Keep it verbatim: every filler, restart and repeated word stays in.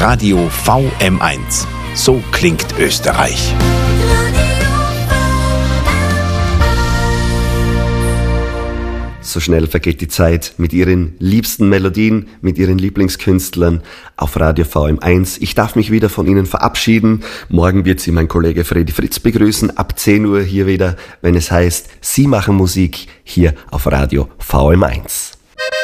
Radio V M eins. So klingt Österreich. So schnell vergeht die Zeit mit Ihren liebsten Melodien, mit Ihren Lieblingskünstlern auf Radio V M eins. Ich darf mich wieder von Ihnen verabschieden. Morgen wird Sie mein Kollege Freddy Fritz begrüßen, ab zehn Uhr hier wieder, wenn es heißt, Sie machen Musik hier auf Radio V M eins.